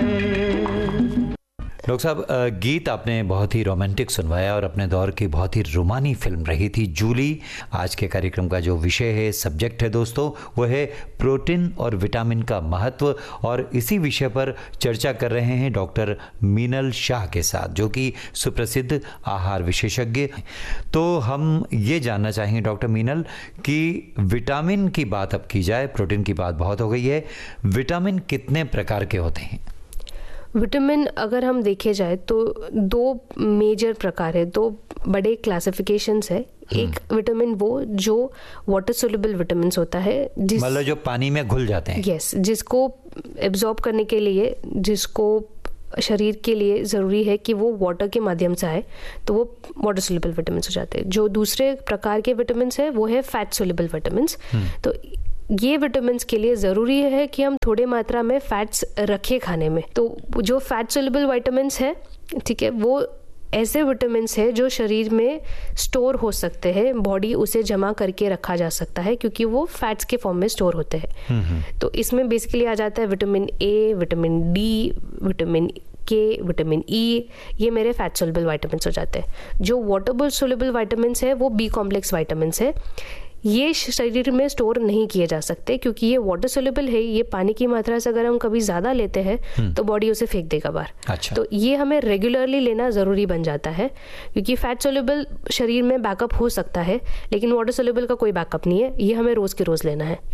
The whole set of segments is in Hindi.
डॉक्टर साहब, गीत आपने बहुत ही रोमांटिक सुनवाया और अपने दौर की बहुत ही रोमानी फिल्म रही थी जूली। आज के कार्यक्रम का जो विषय है, सब्जेक्ट है दोस्तों, वो है प्रोटीन और विटामिन का महत्व, और इसी विषय पर चर्चा कर रहे हैं डॉक्टर मीनल शाह के साथ, जो कि सुप्रसिद्ध आहार विशेषज्ञ। तो हम ये जानना चाहेंगे डॉक्टर मीनल कि विटामिन की बात अब की जाए, प्रोटीन की बात बहुत हो गई है, विटामिन कितने प्रकार के होते हैं? विटामिन अगर हम देखे जाए तो दो मेजर प्रकार है, दो बड़े क्लासिफिकेशंस है। एक विटामिन वो जो वाटर सोल्यूबल विटामिन्स होता है, मतलब जो पानी में घुल जाते हैं। यस, जिसको एब्जॉर्ब करने के लिए, जिसको शरीर के लिए ज़रूरी है कि वो वाटर के माध्यम से आए, तो वो वाटर सोल्यूबल विटामिन्स हो जाते हैं। जो दूसरे प्रकार के विटामिन्स है वो है फैट सोल्यूबल विटामिन्स। तो ये विटामिन्स के लिए ज़रूरी है कि हम थोड़े मात्रा में फैट्स रखें खाने में। तो जो फैट सोल्यूबल विटामिन्स है, ठीक है, वो ऐसे विटामिन्स है जो शरीर में स्टोर हो सकते हैं, बॉडी उसे जमा करके रखा जा सकता है क्योंकि वो फैट्स के फॉर्म में स्टोर होते हैं। तो इसमें बेसिकली आ जाता है vitamin A, vitamin D, vitamin के, विटामिन ई, ये मेरे फैट सोल्यूबल विटामिन्स हो जाते हैं। जो वाटर सोल्यूबल विटामिन्स है वो बी कॉम्प्लेक्स विटामिन्स है। ये शरीर में स्टोर नहीं किए जा सकते क्योंकि ये वाटर सोल्यूबल है। ये पानी की मात्रा से अगर हम कभी ज़्यादा लेते हैं तो बॉडी उसे फेंक देगा बाहर। अच्छा। तो ये हमें रेगुलरली लेना ज़रूरी बन जाता है क्योंकि फैट सोल्यूबल शरीर में बैकअप हो सकता है लेकिन वाटर सोल्यूबल का कोई बैकअप नहीं है, ये हमें रोज़ के रोज़ लेना है।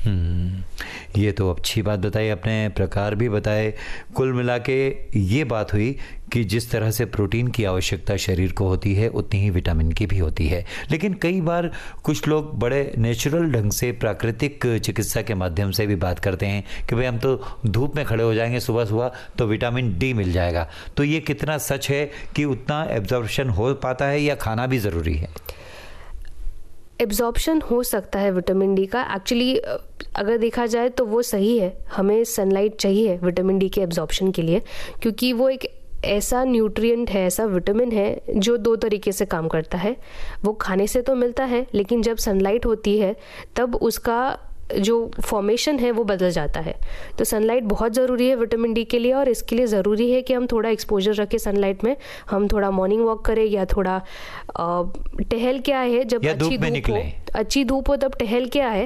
ये तो अच्छी बात बताई आपने, प्रकार भी बताए। कुल मिला के ये बात हुई कि जिस तरह से प्रोटीन की आवश्यकता शरीर को होती है उतनी ही विटामिन की भी होती है। लेकिन कई बार कुछ लोग बड़े नेचुरल ढंग से, प्राकृतिक चिकित्सा के माध्यम से भी बात करते हैं कि भाई हम तो धूप में खड़े हो जाएंगे सुबह सुबह तो विटामिन डी मिल जाएगा। तो ये कितना सच है कि उतना एब्जॉर्प्शन हो पाता है या खाना भी ज़रूरी है? एब्जॉर्प्शन हो सकता है विटामिन डी का। एक्चुअली अगर देखा जाए तो वो सही है, हमें सनलाइट चाहिए विटामिन डी के एब्जॉर्प्शन के लिए क्योंकि वो एक ऐसा न्यूट्रिएंट है, ऐसा विटामिन है जो दो तरीके से काम करता है। वो खाने से तो मिलता है लेकिन जब सनलाइट होती है तब उसका जो फॉर्मेशन है वो बदल जाता है। तो सनलाइट बहुत ज़रूरी है विटामिन डी के लिए और इसके लिए ज़रूरी है कि हम थोड़ा एक्सपोजर रखें सनलाइट में। हम थोड़ा मॉर्निंग वॉक करें या थोड़ा टहल के आए, जब अच्छी धूप हो तब टहल के आए।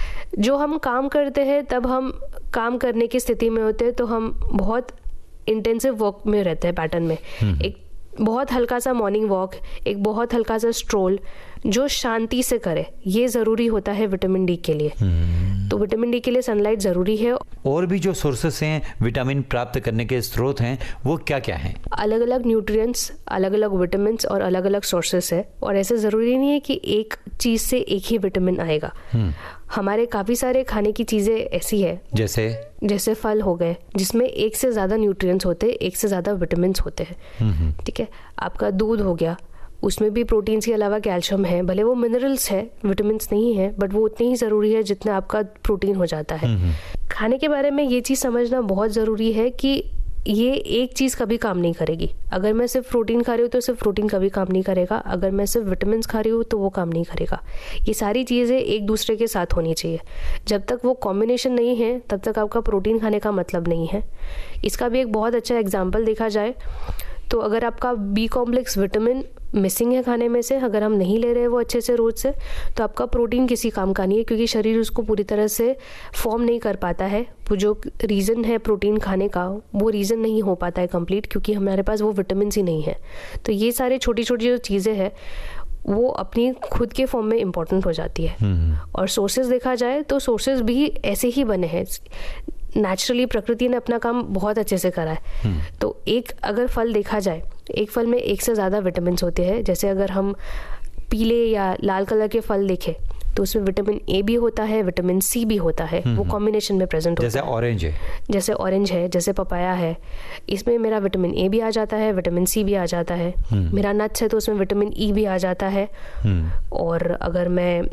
जो हम काम करते हैं तब हम काम करने की स्थिति में होते हैं तो हम बहुत इंटेंसिव वर्क में रहते हैं, पैटर्न में। एक बहुत हल्का सा मॉर्निंग वॉक, एक बहुत हल्का सा स्ट्रोल जो शांति से करे, ये ज़रूरी होता है विटामिन डी के लिए। तो विटामिन डी के लिए सनलाइट ज़रूरी है। और भी जो सोर्सेस हैं विटामिन प्राप्त करने के स्रोत हैं वो क्या क्या हैं? अलग अलग न्यूट्रिएंट्स, अलग अलग विटामिन और अलग अलग सोर्सेस है और ऐसे ज़रूरी नहीं है कि एक चीज़ से एक ही विटामिन आएगा। हमारे काफ़ी सारे खाने की चीज़ें ऐसी है जैसे फल हो गए जिसमें एक से ज़्यादा न्यूट्रिएंट्स होते हैं, एक से ज़्यादा विटामिन्स होते हैं। ठीक है, आपका दूध हो गया, उसमें भी प्रोटीन्स के अलावा कैल्शियम है, भले वो मिनरल्स है, विटामिन्स नहीं है, बट वो उतनी ही ज़रूरी है जितना आपका प्रोटीन हो जाता है। खाने के बारे में ये चीज़ समझना बहुत ज़रूरी है कि ये एक चीज़ कभी काम नहीं करेगी। अगर मैं सिर्फ प्रोटीन खा रही हूँ तो सिर्फ प्रोटीन कभी काम नहीं करेगा, अगर मैं सिर्फ विटामिन खा रही हूँ तो वो काम नहीं करेगा। ये सारी चीज़ें एक दूसरे के साथ होनी चाहिए। जब तक वो कॉम्बिनेशन नहीं है तब तक आपका प्रोटीन खाने का मतलब नहीं है। इसका भी एक बहुत अच्छा एग्जाम्पल देखा जाए तो अगर आपका बी कॉम्प्लेक्स विटामिन मिसिंग है खाने में से, अगर हम नहीं ले रहे वो अच्छे से रोज से, तो आपका प्रोटीन किसी काम का नहीं है क्योंकि शरीर उसको पूरी तरह से फॉर्म नहीं कर पाता है। वो जो रीज़न है प्रोटीन खाने का वो रीज़न नहीं हो पाता है कंप्लीट क्योंकि हमारे पास वो विटामिन ही नहीं है। तो ये सारे छोटी छोटी जो चीज़ें हैं वो अपनी खुद के फॉर्म में इम्पोर्टेंट हो जाती है। और सोर्सेज देखा जाए तो सोर्सेज भी ऐसे ही बने हैं, नेचुरली प्रकृति ने अपना काम बहुत अच्छे से करा है। तो एक अगर फल देखा जाए, एक फल में एक से ज़्यादा विटामिन होते हैं। जैसे अगर हम पीले या लाल कलर के फल देखें तो उसमें विटामिन ए भी होता है, विटामिन सी भी होता है, वो कॉम्बिनेशन में प्रेजेंट होता है। जैसे ऑरेंज है, जैसे पपाया है, इसमें मेरा विटामिन ए भी आ जाता है, विटामिन सी भी आ जाता है। मेरा नट्स है तो उसमें विटामिन ई भी आ जाता है। और अगर मैं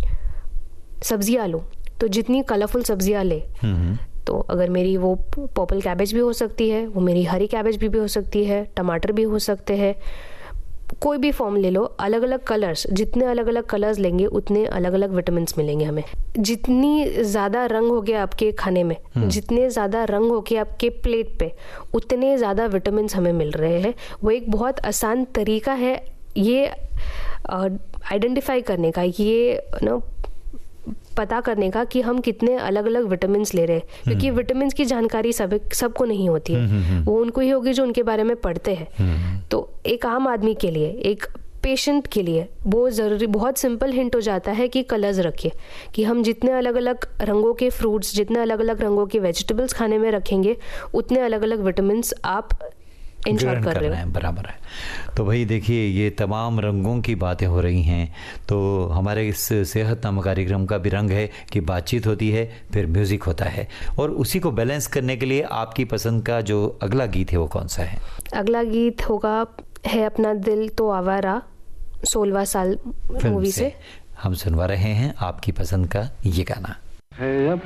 सब्जियां लूँ तो जितनी कलरफुल सब्जियां ले, तो अगर मेरी वो पर्पल कैबेज भी हो सकती है, वो मेरी हरी कैबेज भी हो सकती है, टमाटर भी हो सकते हैं, कोई भी फॉर्म ले लो, अलग अलग कलर्स, जितने अलग अलग कलर्स लेंगे उतने अलग अलग विटामिन मिलेंगे हमें। जितनी ज़्यादा रंग हो गया आपके खाने में, जितने ज़्यादा रंग हो गया आपके प्लेट पे, उतने ज़्यादा विटामिन हमें मिल रहे हैं। वो एक बहुत आसान तरीका है ये आइडेंटिफाई करने का, ये पता करने का कि हम कितने अलग अलग विटामिन ले रहे हैं, क्योंकि विटामिन की जानकारी सबको नहीं होती है, वो उनको ही होगी जो उनके बारे में पढ़ते हैं। तो एक आम आदमी के लिए, एक पेशेंट के लिए वो ज़रूरी, बहुत सिंपल हिंट हो जाता है कि कलर्स रखिए, कि हम जितने अलग अलग रंगों के फ्रूट्स, जितने अलग अलग रंगों के वेजिटेबल्स खाने में रखेंगे, उतने अलग अलग विटामिन आप इंश्योर कर रहे हैं। बराबर है। तो भाई देखिए, ये तमाम रंगों की बातें हो रही हैं, तो हमारे इस सेहत नामक कार्यक्रम का भी रंग है कि बातचीत होती है, फिर म्यूज़िक होता है, और उसी को बैलेंस करने के लिए आपकी पसंद का जो अगला गीत है वो कौन सा है? अगला गीत होगा है अपना दिल तो आवारा, 16वां साल मूवी से। हम सुनवा रहे हैं आपकी पसंद का ये गाना।